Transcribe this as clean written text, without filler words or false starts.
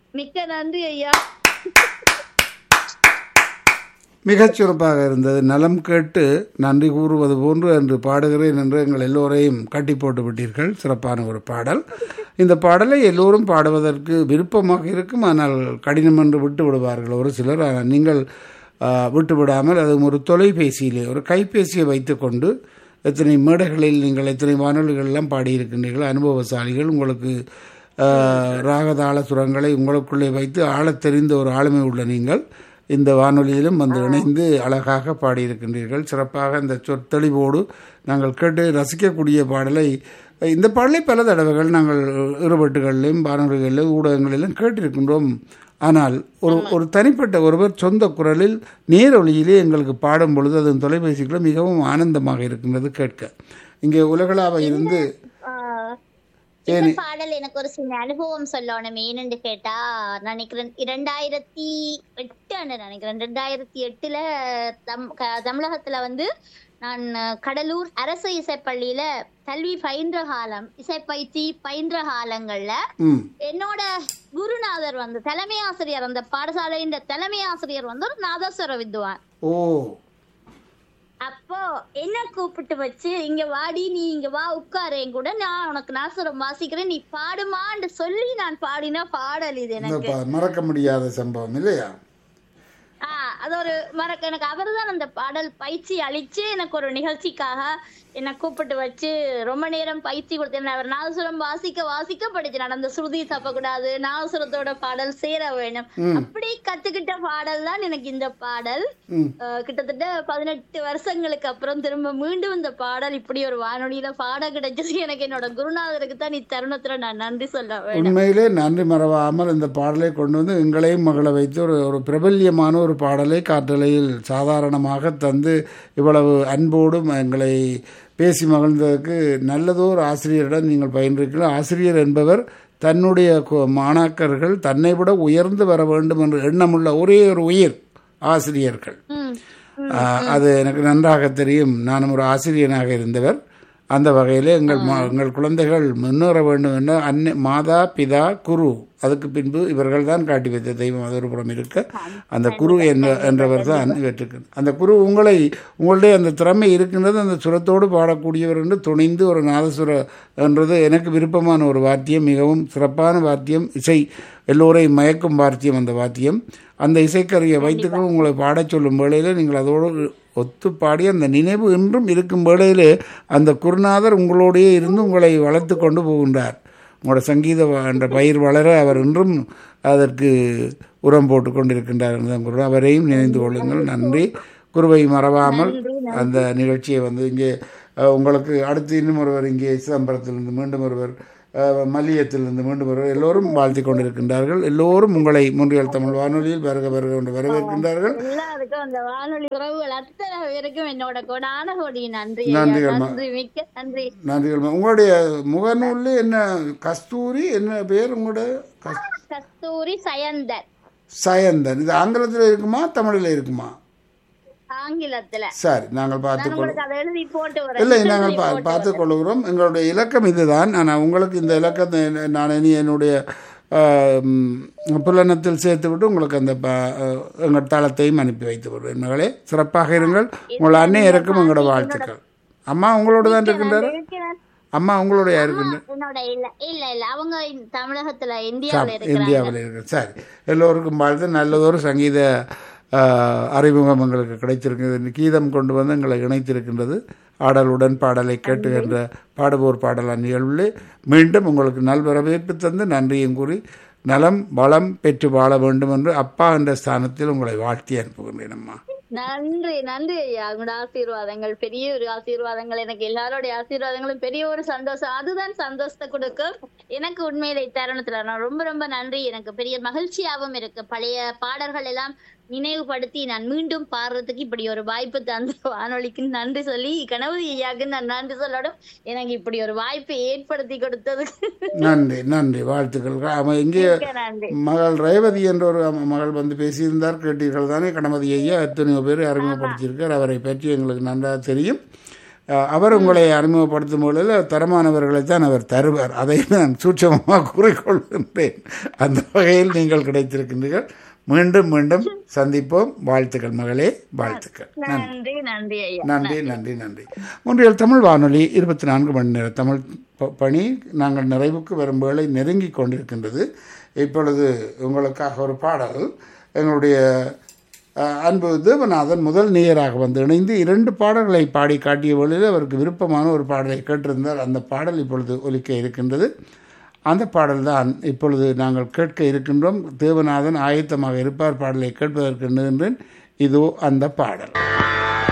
மிக்க நன்றி ஐயா. மிகச் சிறப்பாக இருந்தது. நலம் கேட்டு நன்றி கூறுவது போன்று என்று பாடுகிறேன் என்று எங்கள் எல்லோரையும் கட்டி போட்டு விட்டீர்கள். சிறப்பான ஒரு பாடல். இந்த பாடலை எல்லோரும் பாடுவதற்கு விருப்பமாக இருக்கும், ஆனால் கடினம் என்று விட்டு விடுவார்கள் ஒரு சிலர். ஆனால் நீங்கள் விட்டு விடாமல் அது ஒரு தொலைபேசியிலே ஒரு கைபேசியை வைத்துக்கொண்டு எத்தனை மேடைகளில் நீங்கள் எத்தனை வானொலிகளெல்லாம் பாடியிருக்கின்றீர்கள். அனுபவசாலிகள். உங்களுக்கு ராகதாள சுரங்களை உங்களுக்குள்ளே வைத்து ஆழத் தெரிந்த ஒரு ஆளுமை உள்ள நீங்கள் இந்த வானொலியிலும் வந்து இணைந்து அழகாக பாடியிருக்கின்றீர்கள். சிறப்பாக இந்த சொற்தெளிவோடு நாங்கள் கேட்டு ரசிக்கக்கூடிய பாடலை, இந்த பாடலை பல தடவைகள் நாங்கள் இருவட்டுகளிலும் வானொலிகளிலும் ஊடகங்களிலும் கேட்டிருக்கின்றோம். ஆனால் ஒரு தனிப்பட்ட ஒருவர் சொந்த குரலில் நேரொலியிலே எங்களுக்கு பாடும் பொழுது அதன் தொலைபேசிகளும் மிகவும் ஆனந்தமாக இருக்கின்றது கேட்க. இங்கே உலகளாவ இருந்து இந்த பாடல் எனக்கு ஒரு சின்ன அனுபவம் சொல்லணும். ஏன்னு கேட்டா, நினைக்கிறேன் 2008 நினைக்கிறேன். 2008 தமிழகத்துல வந்து நான் கடலூர் அரசு இசைப்பள்ளியில கல்வி பயின்ற காலம், இசைப்பயிற்சி பயின்ற காலங்கள்ல என்னோட குருநாதர் வந்து தலைமை ஆசிரியர், அந்த பாடசாலையின் தலைமை ஆசிரியர் வந்து ஒரு நாதஸ்வர வித்வான். அப்போ என்ன கூப்பிட்டு வச்சு, இங்க வாடி, நீ இங்க வா, உட்காரேன் கூட, நான் உனக்கு நாசுரம் வாசிக்கிறேன், நீ பாடுமான்னு சொல்லி நான் பாடின பாடல் இது. எனக்கு மறக்க முடியாத சம்பவம் இல்லையா? அது ஒரு எனக்கு அவர்தான் அந்த பாடல் பயிற்சி அளிச்சு எனக்கு ஒரு நிகழ்ச்சிக்காக என்ன கூப்பிட்டு வச்சு ரொம்ப நேரம் பயிற்சி கொடுத்தேன். அவர் நாதசுரம் வாசிக்க படிச்சு நடந்த ஸ்ருதி தப்பக்கூடாது, நாதசுரத்தோட பாடல் சேர வேணும், அப்படி கத்துக்கிட்ட பாடல் தான் எனக்கு இந்த பாடல். கிட்டத்தட்ட 18 வருஷங்களுக்கு அப்புறம் திரும்ப மீண்டும் இந்த பாடல் இப்படி ஒரு வானொலியில பாட கிடைச்சது. எனக்கு என்னோட குருநாதருக்கு தான் இத்தருணத்துல நான் நன்றி சொல்ல வேண்டும். உண்மையிலே நன்றி மறவாமல் இந்த பாடலை கொண்டு வந்து எங்களையும் மகளை வைத்து ஒரு பிரபல்யமான ஒரு பாடலை காற்றலையில் சாதாரணமாக தந்து இவ்வளவு அன்போடும் எங்களை பேசி மகிழ்ந்ததற்கு நல்லதோர் ஆசிரியரிடம் நீங்கள் பயின்றிருக்கிறீர்கள். ஆசிரியர் என்பவர் தன்னுடைய மாணாக்கர்கள் தன்னை விட உயர்ந்து வர வேண்டும் என்று எண்ணமுள்ள ஒரே ஒரு உயிர் ஆசிரியர்கள். அது எனக்கு நன்றாக தெரியும். நானும் ஒரு ஆசிரியனாக இருந்தவர். அந்த வகையில் எங்கள் குழந்தைகள் முன்னேற வேண்டும் என்ற மாதா பிதா குரு, அதுக்கு பின்பு இவர்கள் தான் காட்டி வைத்த தெய்வம். அது ஒரு புறம் இருக்க அந்த குரு என்றவர் தான் இவற்றுக்கு அந்த குரு உங்களுடைய அந்த திறமை இருக்கின்றது. அந்த சுரத்தோடு பாடக்கூடியவர் என்று துணிந்து ஒரு நாதசுர என்றது எனக்கு விருப்பமான ஒரு வாத்தியம், மிகவும் சிறப்பான வாத்தியம், இசை எல்லோரையும் மயக்கும் வாத்தியம் அந்த வாத்தியம். அந்த இசைக்கருவியை வைத்துக்கள் உங்களை பாடச் சொல்லும் வேளையில் நீங்கள் அதோடு ஒத்து பாடி அந்த நினைவு இன்றும் இருக்கும் வேளையில் அந்த குருநாதர் உங்களோடையே இருந்து உங்களை வளர்த்து கொண்டு போகின்றார். உங்களோட சங்கீத என்ற பயிர் வளர அவர் இன்றும் அதற்கு உரம் போட்டு கொண்டிருக்கின்றார். அவரையும் நினைந்து கொள்ளுங்கள். நன்றி. குருவை மறவாமல் அந்த நிகழ்ச்சியை வந்து இங்கே உங்களுக்கு அடுத்து இன்னும் ஒருவர் இங்கே சிதம்பரத்திலிருந்து மீண்டும் ஒருவர், மல்லியத்திலிருந்து மீண்டும் ஒருவர், எல்லோரும் வாழ்த்தி கொண்டிருக்கின்றார்கள். எல்லோரும் உங்களை முன்றியல் தமிழ் வானொலியில் வருக வருக என்று வரவேற்கின்றார்கள். எல்லாருக்கும் அந்த வானொலி உறவுகள் அத்தனை பேருக்கும் என்னோட கொடான கோடி நன்றி. மிக்க நன்றி. நன்றிகள். உங்களுடைய முகநூல் என்ன கஸ்தூரி, என்ன பேர் உங்களோட? கஸ்தூரி சயந்தன். சயந்தன். இது ஆங்கிலத்தில் இருக்குமா தமிழில் இருக்குமா? ஆங்கிலத்துல. சரி, நாங்கள் பார்த்துக் கொள்கிறோம். எங்களுடைய இலக்கம் இதுதான். ஆனால் உங்களுக்கு இந்த இலக்கத்தை நான் என்னுடைய புலனத்தில் சேர்த்து விட்டு உங்களுக்கு அந்த எங்கள் தளத்தையும் அனுப்பி வைத்து விடுவேன். மகளே, சிறப்பாக இருங்கள். உங்கள் அன்னையருக்கும் எங்களோட வாழ்த்துக்கள். அம்மா உங்களோட தான் இருக்கின்றார்? அம்மா உங்களோட இருக்கின்ற? அவங்க தமிழகத்துல இந்தியாவில் இருக்கு. சரி, எல்லோருக்கும் வாழ்த்து. நல்லதொரு சங்கீத அறிமுகம் எங்களுக்கு கிடைத்திருக்கிறது. கீதம் கொண்டு வந்து எங்களை இணைத்திருக்கின்றது. ஆடலுடன் பாடலை கேட்டுகின்ற பாடுவோர் பாடலான் நிகழ்வுள்ளே மீண்டும் உங்களுக்கு நல்வரவேற்பு தந்து நன்றியும் கூறி நலம் வளம் பெற்று வாழ வேண்டும் என்று அப்பா என்ற ஸ்தானத்தில் உங்களை வாழ்த்தி அனுப்புகின்றேன். அம்மா நன்றி. நன்றி ஐயா. உங்களோட ஆசீர்வாதங்கள் பெரிய ஒரு ஆசீர்வாதங்கள். எனக்கு எல்லாரோடைய ஆசீர்வாதங்களும் பெரிய ஒரு சந்தோஷம். அதுதான் சந்தோஷத்தை கொடுக்கும் எனக்கு. உண்மையில இத்தருணத்துல நான் ரொம்ப ரொம்ப நன்றி. எனக்கு பெரிய மகிழ்ச்சியாகவும் இருக்கு. பழைய பாடல்கள் எல்லாம் நினைவுபடுத்தி நான் மீண்டும் பாடுறதுக்கு இப்படி ஒரு வாய்ப்பு தந்த வானொலிக்கு நன்றி சொல்லி, கணபதி ஐயாவுக்கு நான் நன்றி சொல்லணும். எனக்கு இப்படி ஒரு வாய்ப்பை ஏற்படுத்தி கொடுத்ததுக்கு நன்றி. நன்றி, வாழ்த்துக்கள். இங்கே மகள் ரேவதி என்ற ஒரு மகள் வந்து பேசியிருந்தார், கேட்டீர்கள் தானே? கணபதி ஐயா எத்தனையோ பேர் அறிமுகப்படுத்தியிருக்கார். அவரை பற்றி எங்களுக்கு நன்றாக தெரியும். அவர் உங்களை அறிமுகப்படுத்தும் பொழுது தரமானவர்களை தான் அவர் தருவார். அதை நான் சூட்சமமாக கூறிக்கொள்கின்றேன். அந்த வகையில் நீங்கள் கிடைத்திருக்கின்றீர்கள். மீண்டும் மீண்டும் சந்திப்போம். வாழ்த்துக்கள் மகளே, வாழ்த்துக்கள். நன்றி நன்றி ஐயா. நன்றி நன்றி நன்றி. ஒன்றியல் தமிழ் வானொலி 24 மணி நேர தமிழ் பணி நாங்கள் நிறைவுக்கு வரும் வேளை நெருங்கி கொண்டிருக்கின்றது. இப்பொழுது உங்களுக்காக ஒரு பாடல் எங்களுடைய அன்பு தேவநாதன் முதல் நேயராக வந்து இணைந்து 2 பாடல்களை பாடி காட்டிய வழியில் அவருக்கு விருப்பமான ஒரு பாடலை கேட்டிருந்தார். அந்த பாடல் இப்பொழுது ஒலிக்க இருக்கின்றது. அந்த பாடல் தான் இப்பொழுது நாங்கள் கேட்க இருக்கின்றோம். தேவநாதன் ஆயத்தமாக இருப்பார் பாடலை கேட்பதற்கு நின்றேன். இதோ அந்த பாடல்.